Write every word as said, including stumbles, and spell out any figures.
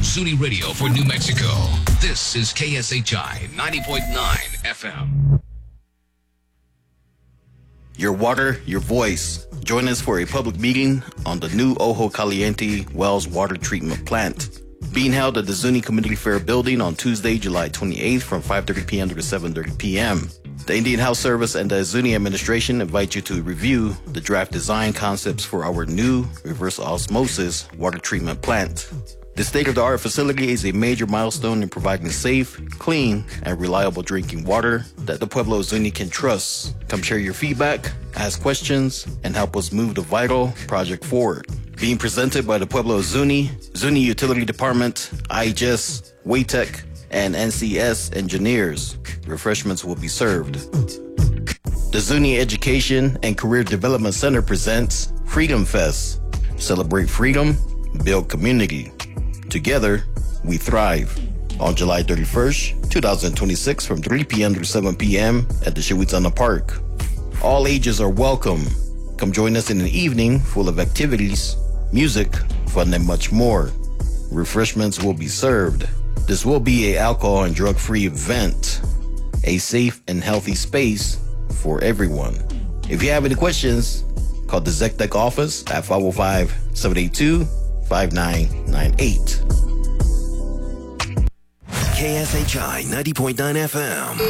Zuni Radio for New Mexico. This is K S H I ninety point nine F M. Your water, your voice. Join us for a public meeting on the new Ojo Caliente Wells Water Treatment Plant, being held at the Zuni Community Fair Building on Tuesday, July twenty-eighth from five thirty p.m. to seven thirty p.m. The Indian Health Service and the Zuni administration invite you to review the draft design concepts for our new reverse osmosis water treatment plant. This state-of-the-art facility is a major milestone in providing safe, clean, and reliable drinking water that the Pueblo Zuni can trust. Come share your feedback, ask questions, and help us move the vital project forward. Being presented by the Pueblo Zuni, Zuni Utility Department, I H S, Waytech, and N C S engineers. Refreshments will be served. The Zuni Education and Career Development Center presents Freedom Fest. Celebrate freedom, build community. Together, we thrive. On July thirty-first, twenty twenty-six from three p.m. to seven p.m. at the Shiwitsana Park. All ages are welcome. Come join us in an evening full of activities, music, fun, and much more. Refreshments will be served. This will be an alcohol and drug-free event, a safe and healthy space for everyone. If you have any questions, call the ZecTech office at five oh five, seven eight two, five nine nine eight. K S H I ninety point nine F M.